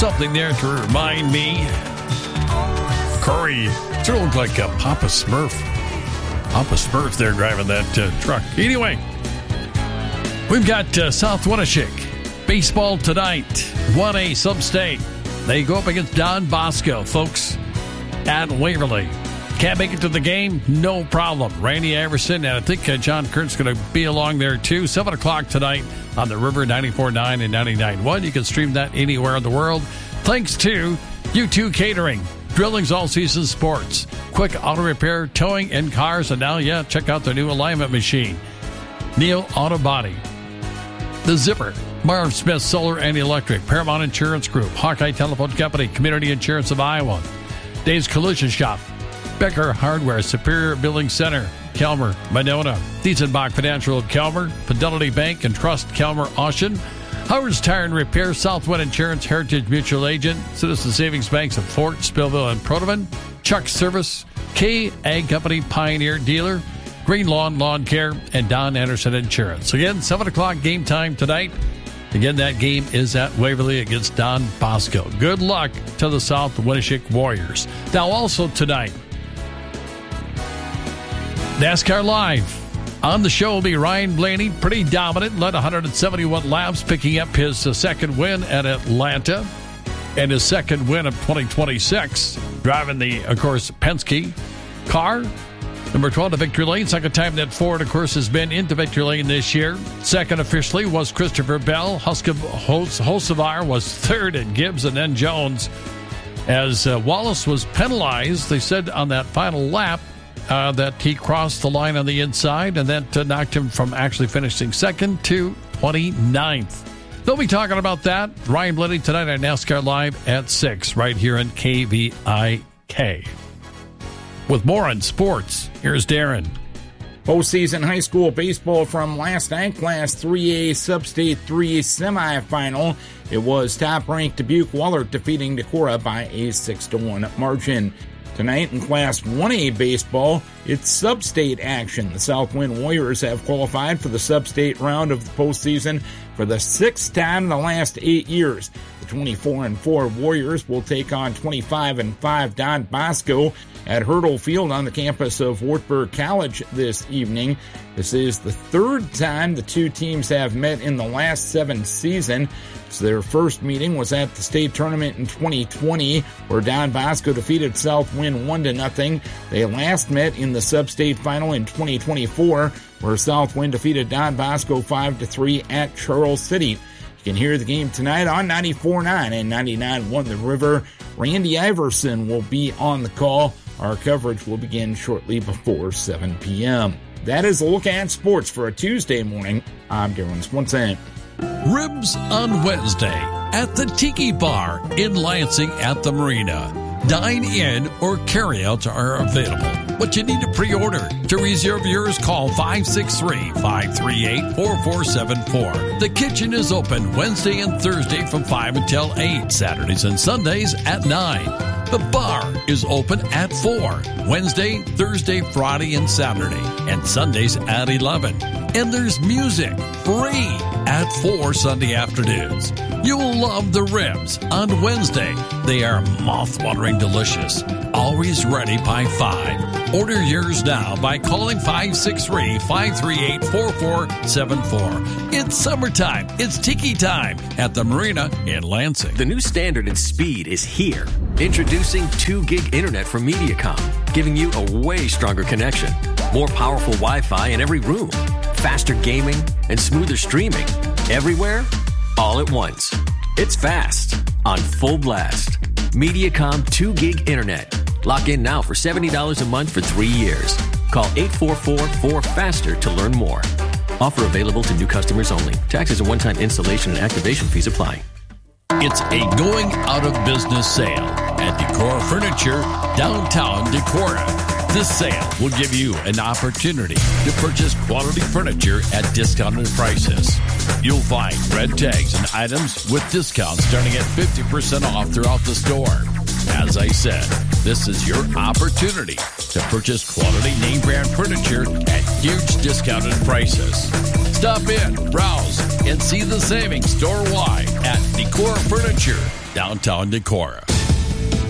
Something there to remind me. Corey, sure looked like Papa Smurf. Papa Smurf there driving that truck. Anyway, we've got South Winneshiek. Baseball tonight. 1A Sub-State. They go up against Don Bosco, folks, at Waverly. Can't make it to the game? No problem. Randy Iverson, and I think John Kurt's going to be along there too. 7 o'clock tonight on the River 94.9 and 99.1. You can stream that anywhere in the world. Thanks to U2 Catering, Drilling's All-Season Sports, Quick Auto Repair, Towing, and Cars. And now, check out the new alignment machine. Neil Auto Body, The Zipper, Marv Smith Solar and Electric, Paramount Insurance Group, Hawkeye Telephone Company, Community Insurance of Iowa, Dave's Collision Shop, Becker Hardware, Superior Billing Center, Kelmer, Monona, Diezenbach Financial of Kelmer, Fidelity Bank and Trust, Kelmer, Ocean, Howard's Tire and Repair, Southwind Insurance, Heritage Mutual Agent, Citizen Savings Banks of Fort, Spillville, and Protoman, Chuck's Service, K Ag Company, Pioneer Dealer, Green Lawn Care, and Don Anderson Insurance. Again, 7 o'clock game time tonight. Again, that game is at Waverly against Don Bosco. Good luck to the South Winneshiek Warriors. Now, also tonight, NASCAR Live. On the show will be Ryan Blaney, pretty dominant, led 171 laps, picking up his second win at Atlanta and his second win of 2026, driving the, of course, Penske car. Number 12 to victory lane. Second time that Ford, of course, has been into victory lane this year. Second officially was Christopher Bell. Hocevar was third, and Gibbs, and then Jones. As Wallace was penalized, they said on that final lap that he crossed the line on the inside, and that knocked him from actually finishing second to 29th. They'll be talking about that. Ryan Blaney tonight on NASCAR Live at 6 right here on KVIK. With more on sports, here's Darren. Postseason high school baseball from last night, Class 3A Sub-State 3 semifinal. It was top-ranked Dubuque Wahlert defeating Decorah by a 6-1 margin. Tonight in Class 1A baseball, it's sub-state action. The Southwind Warriors have qualified for the sub-state round of the postseason for the 6th time in the last 8 years. The 24-4 Warriors will take on 25-5 Don Bosco at Hurdle Field on the campus of Wartburg College this evening. This is the third time the two teams have met in the last 7 seasons. So their first meeting was at the state tournament in 2020, where Don Bosco defeated Southwind 1-0. They last met in the sub-state final in 2024, where Southwind defeated Don Bosco 5-3 at Charles City. You can hear the game tonight on 94.9 and 99.1 The River. Randy Iverson will be on the call. Our coverage will begin shortly before 7 p.m. That is a look at sports for a Tuesday morning. I'm Darren Swanson. Ribs on Wednesday at the Tiki Bar in Lansing at the Marina. Dine-in or carry-outs are available, but you need to pre-order. To reserve yours, call 563-538-4474. The kitchen is open Wednesday and Thursday from 5 until 8, Saturdays and Sundays at 9. The bar is open at 4, Wednesday, Thursday, Friday, and Saturday, and Sundays at 11. And there's music, free, at 4 Sunday afternoons. You will love the ribs on Wednesday. They are mouth-watering delicious. Always ready by 5. Order yours now by calling 563-538-4474. It's summertime. It's tiki time at the Marina in Lansing. The new standard in speed is here. Introducing 2 gig internet from Mediacom, giving you a way stronger connection. More powerful Wi-Fi in every room. Faster gaming and smoother streaming. Everywhere, all at once. It's fast, on full blast. Mediacom 2 gig internet. Lock in now for $70 a month for 3 years. Call 844-4FASTER to learn more. Offer available to new customers only. Taxes and one-time installation and activation fees apply. It's a going out of business sale at Decor Furniture, downtown Decorah. This sale will give you an opportunity to purchase quality furniture at discounted prices. You'll find red tags and items with discounts starting at 50% off throughout the store. As I said, this is your opportunity to purchase quality name brand furniture at huge discounted prices. Stop in, browse, and see the savings store-wide at Decor Furniture, downtown Decorah.